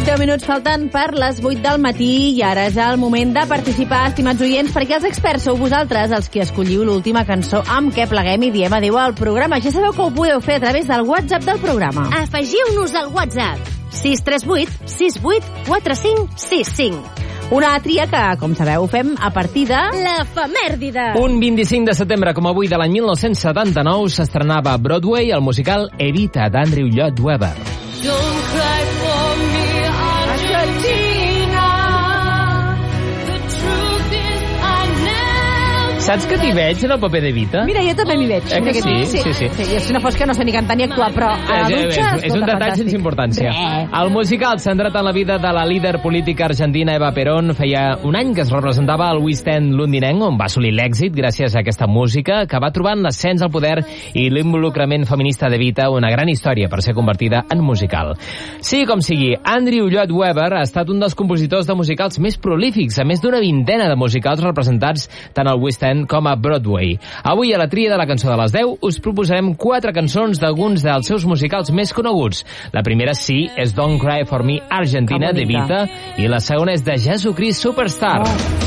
10 minuts falten per les 8 del matí i ara és el moment de participar, estimats oients, perquè els experts sou vosaltres els que escolliu l'última cançó amb què pleguem i diem adéu al programa. Ja sabeu que ho podeu fer a través del WhatsApp del programa. Afegiu-nos al WhatsApp 638 68 45 65. Una tria que, com sabeu, fem a partir de... L'efemèride. Un 25 de setembre, com avui, de l'any 1979, s'estrenava a Broadway el musical Evita, d'Andrew Lloyd Webber. Don't cry for me, Argentina. The truth is I never... Saps que t'hi veig en el paper d'Evita? Mira, jo també m'hi veig. Que sí? Sí. Jo, si no fos que no sé ni cantar ni actuar, però a la dutxa... És un detall sense importància. El musical, centrat en la vida de la líder política argentina Eva Perón, feia un any que es representava al West End londinenc, on va assolir l'èxit gràcies a aquesta música, que va trobar en l'ascens al poder i l'involucrament feminista d'Evita una gran història per ser convertida en musical. Sí, com sigui, Andrew Lloyd Webber ha estat un dels compositors de musicals més prolífics, a més d'una vintena de musicals representats tant al West End com a Broadway. Avui, a la tria de la cançó de les 10, us proposarem 4 cançons d'alguns dels seus musicals més coneguts. La primera, sí, és Don't Cry for Me, Argentina, d'Evita, i la segona és de Jesucrist Superstar.